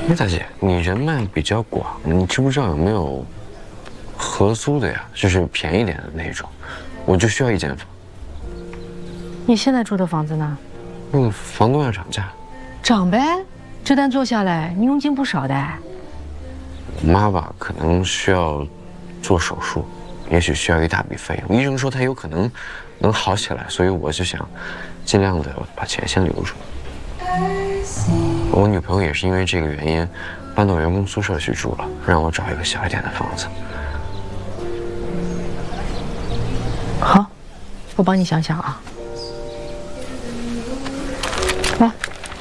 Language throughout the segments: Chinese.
大姐，你人脉比较广，你知不知道有没有合租的呀？就是便宜点的那种，我就需要一间房。 你现在住的房子呢？ 房东要涨价。 涨呗，这单做下来，你佣金不少的。 我妈吧，可能需要做手术，也许需要一大笔费用。医生说她有可能能好起来，所以我就想尽量的把钱先留住。我女朋友也是因为这个原因搬到员工宿舍去住了，让我找一个小一点的房子。 好，我帮你想想啊。来。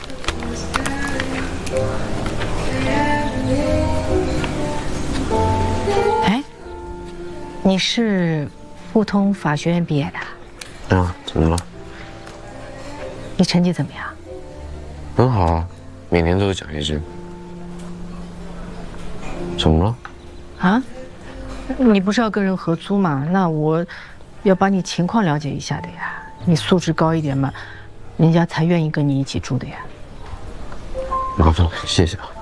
哎，你是附通法学院毕业的？ 啊，怎么了？ 你成绩怎么样？ 很好啊，每年都有奖学金。怎么了？ 啊？你不是要跟人合租吗？那我要把你情况了解一下的呀。你素质高一点嘛，人家才愿意跟你一起住的呀。 麻烦了，谢谢啊。